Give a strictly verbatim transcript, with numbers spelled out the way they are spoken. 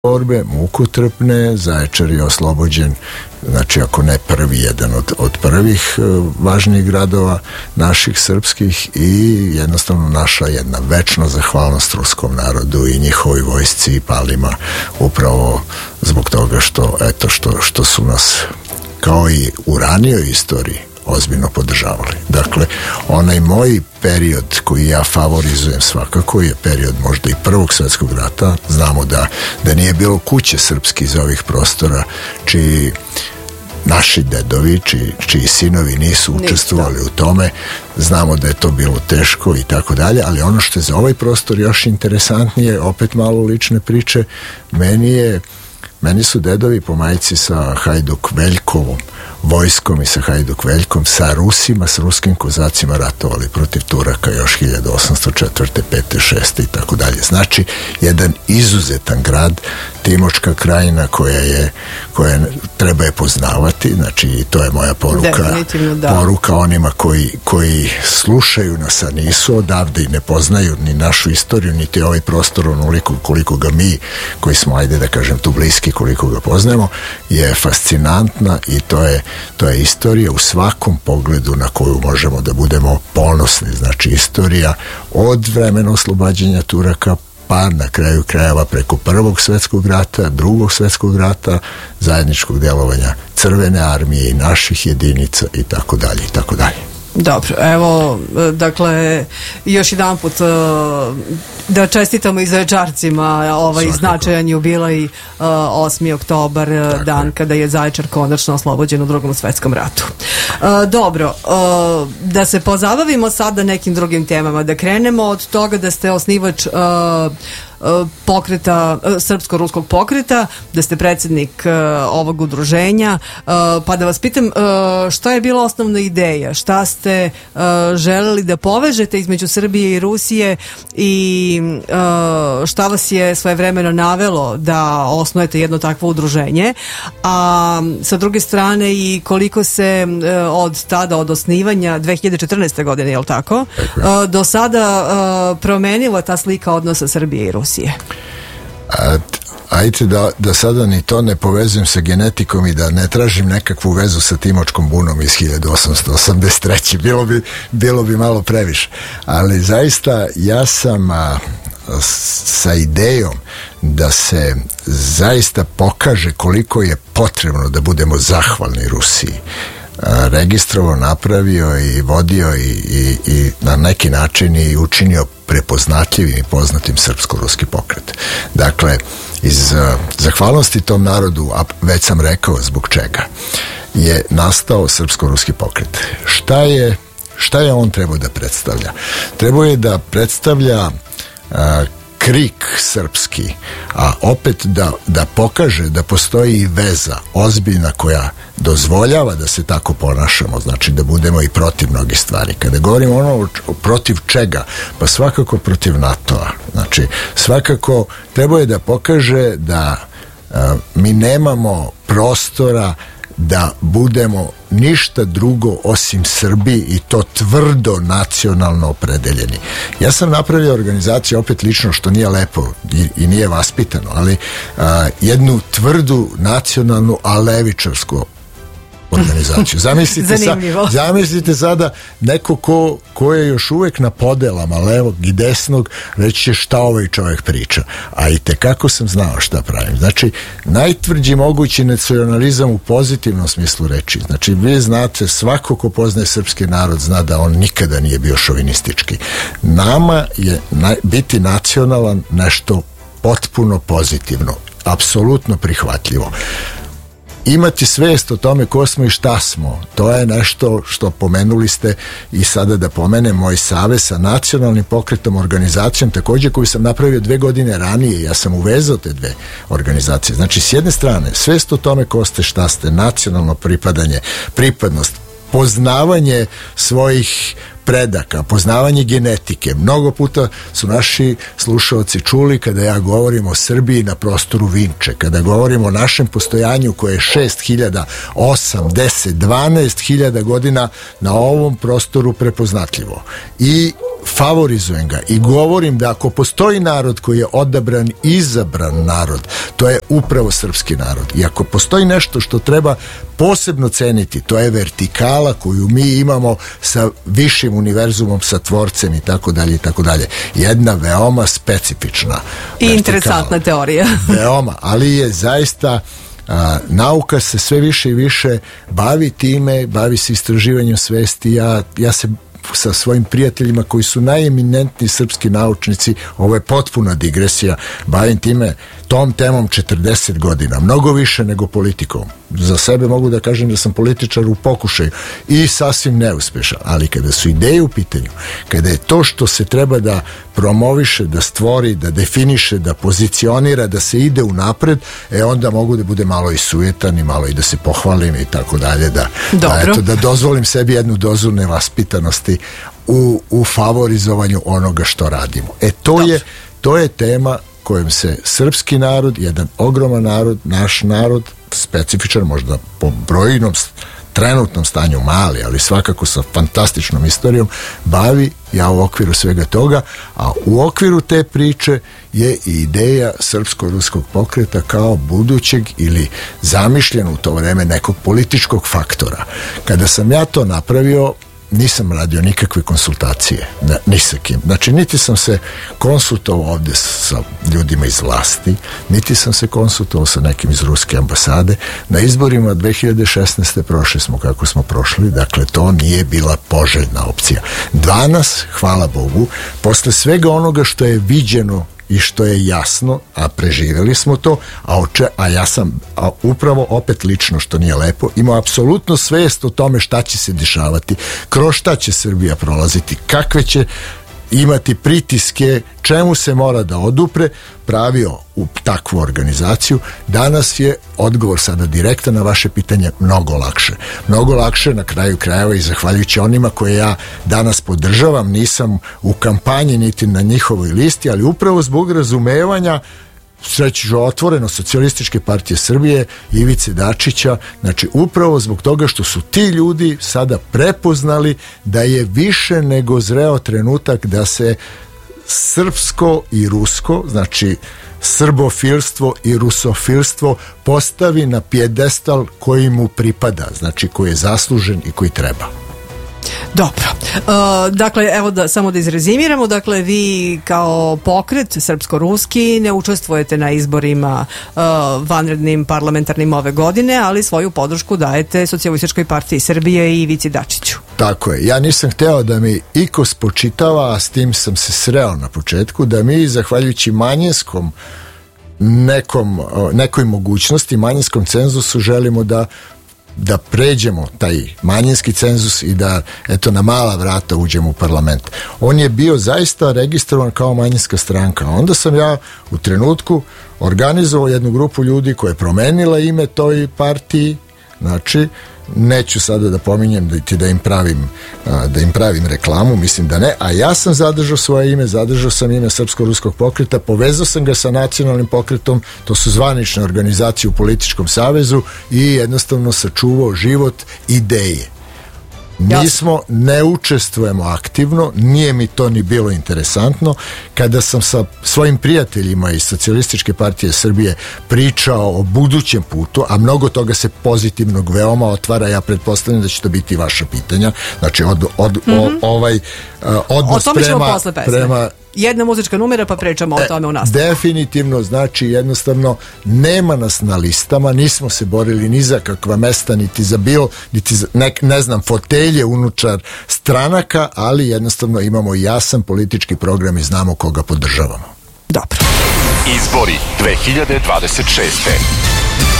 borbe, mukotrpne. Zaječar je oslobođen, znači ako ne prvi, jedan od, od prvih e, važnijih gradova naših srpskih, i jednostavno naša jedna večna zahvalnost ruskom narodu i njihovoj vojsci i palima, upravo zbog toga što, eto, što, što su nas, kao i u ranijoj istoriji, ozbiljno podržavali. Dakle, onaj moj period koji ja favorizujem svakako je period možda i Prvog svjetskog rata. Znamo da, da nije bilo kuće srpski iz ovih prostora čiji naši dedovi, čiji, čiji sinovi nisu učestvovali Ništa. u tome. Znamo da je to bilo teško i tako dalje, ali ono što je za ovaj prostor još interesantnije, opet malo lične priče, meni je Meni su dedovi po majici sa Hajduk Veljkovom vojskom i sa Hajduk Veljkom, sa Rusima, s ruskim kozacima ratovali protiv Turaka još hiljadu osamsto četvrte, pete, šeste i tako dalje. Znači, jedan izuzetan grad, Timočka krajina koja je, koja treba je poznavati, znači i to je moja poruka, poruka onima koji, koji slušaju nas, a nisu odavde i ne poznaju ni našu istoriju, niti ovaj prostor onoliko koliko ga mi, koji smo, ajde da kažem, tu bliski, koliko ga poznajemo, je fascinantna i to je, to je istorija u svakom pogledu na koju možemo da budemo ponosni. Znači, istorija od vremena oslobađanja Turaka pa na kraju krajeva preko Prvog svjetskog rata, Drugog svjetskog rata, zajedničkog djelovanja Crvene armije i naših jedinica i tako dalje i tako dalje. Dobro, evo, dakle, još jedan put da čestitamo i Zaječarcima ovaj Svakako. značajan jubilej, osmi oktobar, Tako. dan kada je Zaječar konačno oslobođen u Drugom svjetskom ratu. Dobro, da se pozabavimo sada nekim drugim temama, da krenemo od toga da ste osnivač pokreta, srpsko-ruskog pokreta, da ste predsjednik uh, ovog udruženja, uh, pa da vas pitam uh, šta je bila osnovna ideja, šta ste uh, želeli da povežete između Srbije i Rusije i uh, šta vas je svojevremeno navelo da osnujete jedno takvo udruženje, a sa druge strane i koliko se uh, od tada, od osnivanja dve hiljade četrnaeste. godine, je li tako, uh, do sada uh, promenila ta slika odnosa Srbije i Rusije? A, ajde da, da sada ni to ne povezujem sa genetikom i da ne tražim nekakvu vezu sa Timočkom bunom iz hiljadu osamsto osamdeset treće. Bilo bi, bilo bi malo previše. Ali zaista ja sam a, sa idejom da se zaista pokaže koliko je potrebno da budemo zahvalni Rusiji, registrovao, napravio i vodio i, i, i na neki način i učinio prepoznatljivim i poznatim srpsko-ruski pokret. Dakle, iz uh, zahvalnosti tom narodu, a već sam rekao zbog čega, je nastao srpsko-ruski pokret. Šta je, šta je on trebao da predstavlja? Trebao je da predstavlja uh, krik srpski, a opet da, da pokaže da postoji i veza ozbiljna koja dozvoljava da se tako ponašamo, znači da budemo i protiv mnogih stvari. Kada govorimo ono protiv čega, pa svakako protiv NATO-a. Znači, svakako treba je da pokaže da a, mi nemamo prostora da budemo ništa drugo osim Srbiji i to tvrdo nacionalno opredeljeni. Ja sam napravio organizaciju, opet lično, što nije lepo i, i nije vaspitano, ali a, jednu tvrdu nacionalnu, a levičarsku organizaciju. Zamislite, sa, zamislite sada neko ko, ko je još uvijek na podelama levog i desnog, reći će šta ovaj čovjek priča. A i tekako sam znao šta pravim. Znači, najtvrđi mogući nacionalizam u pozitivnom smislu reči. Znači, vi znate, svako ko poznaje srpski narod zna da on nikada nije bio šovinistički. Nama je naj, biti nacionalan nešto potpuno pozitivno, apsolutno prihvatljivo. Imati svest o tome ko smo i šta smo, to je nešto što pomenuli ste i sada da pomenem moj savez sa nacionalnim pokretom, organizacijom također koju sam napravio dve godine ranije. Ja sam uvezao te dve organizacije. Znači, s jedne strane svest o tome ko ste, šta ste, nacionalno pripadanje, pripadnost, poznavanje svojih predaka, poznavanje genetike. Mnogo puta su naši slušalci čuli kada ja govorim o Srbiji na prostoru Vinče, kada govorim o našem postojanju koje je šest hiljada, osam, deset, dvanaest hiljada godina na ovom prostoru prepoznatljivo. I favorizujem ga i govorim da ako postoji narod koji je odabran, izabran narod, to je upravo srpski narod. I ako postoji nešto što treba posebno ceniti, to je vertikala koju mi imamo sa višim univerzumom, sa tvorcem i tako dalje i tako dalje. Jedna veoma specifična i vertikala. Interesantna teorija. Veoma, ali je zaista a, nauka se sve više i više bavi time, bavi se istraživanjem svesti. Ja, ja se sa svojim prijateljima koji su najeminentniji srpski naučnici, ovo je potpuna digresija, bavim time tom temom četrdeset godina, mnogo više nego politikom. Za sebe mogu da kažem da sam političar u pokušaju i sasvim neuspešan, ali kada su ideje u pitanju, kada je to što se treba da promoviše, da stvori, da definiše, da pozicionira, da se ide u napred, e onda mogu da bude malo i sujetan i malo i da se pohvalim i tako dalje, da, da, eto, da dozvolim sebi jednu dozu nevaspitanosti u, u favorizovanju onoga što radimo. E to je, to je tema kojim se srpski narod, jedan ogroman narod, naš narod, specifičan možda po brojnom trenutnom stanju mali, ali svakako sa fantastičnom istorijom, bavi, ja u okviru svega toga, a u okviru te priče je i ideja srpsko-ruskog pokreta kao budućeg ili zamišljen u to vreme nekog političkog faktora. Kada sam ja to napravio, nisam radio nikakve konsultacije, ne, ni sa kim. Znači, niti sam se konsultovao ovde sa ljudima iz vlasti, niti sam se konsultovao sa nekim iz ruske ambasade. Na izborima dve hiljade šesnaeste. prošli smo kako smo prošli, dakle, to nije bila poželjna opcija. Danas, hvala Bogu, posle svega onoga što je viđeno i što je jasno, a preživjeli smo to, a, oče, a ja sam a upravo opet lično, što nije lepo, imao apsolutno svest o tome šta će se dešavati, kroz šta će Srbija prolaziti, kakve će imati pritiske, čemu se mora da odupre, pravio u takvu organizaciju. Danas je odgovor sada direktan na vaše pitanje mnogo lakše. Mnogo lakše na kraju krajeva i zahvaljujući onima koje ja danas podržavam, nisam u kampanji niti na njihovoj listi, ali upravo zbog razumevanja sreću otvoreno Socijalističke partije Srbije, Ivice Dačića, znači upravo zbog toga što su ti ljudi sada prepoznali da je više nego zreo trenutak da se srpsko i rusko, znači srbofilstvo i rusofilstvo postavi na pijedestal koji mu pripada, znači koji je zaslužen i koji treba. Dobro. Uh, dakle, evo da samo da izrezimiramo, dakle vi kao pokret srpsko-ruski ne učestvujete na izborima uh, vanrednim parlamentarnim ove godine, ali svoju podršku dajete Socijalističkoj partiji Srbije i Ivici Dačiću. Tako je. Ja nisam hteo da mi iko spočitava, a s tim sam se sreo na početku, da mi zahvaljujući manjinskom nekom, nekoj mogućnosti, manjinskom cenzusu želimo da da pređemo taj manjinski cenzus i da eto na mala vrata uđemo u parlament. On je bio zaista registrovan kao manjinska stranka. Onda sam ja u trenutku organizovao jednu grupu ljudi koja je promenila ime toj partiji, znači neću sada da pominjem da, da im pravim da im pravim reklamu, mislim da ne, a ja sam zadržao svoje ime, zadržao sam ime Srpsko-ruskog pokreta, povezao sam ga sa nacionalnim pokretom, to su zvanične organizacije u političkom savezu i jednostavno sačuvao život ideje. Nismo, ne učestvujemo aktivno, nije mi to ni bilo interesantno. Kada sam sa svojim prijateljima iz Socijalističke partije Srbije pričao o budućem putu, a mnogo toga se pozitivnog veoma otvara, ja pretpostavljam da će to biti vaša pitanja, znači od, od, mm-hmm. o, ovaj uh, odnos prema, prema jedna muzička numera pa pričamo o tome u nastavku. Definitivno, znači jednostavno nema nas na listama, nismo se borili ni za kakva mesta, niti za bio, niti za ne, ne znam, fotelje unutar stranaka, ali jednostavno imamo jasan politički program i znamo koga podržavamo. Dobro. Izbori dve hiljade dvadeset šeste.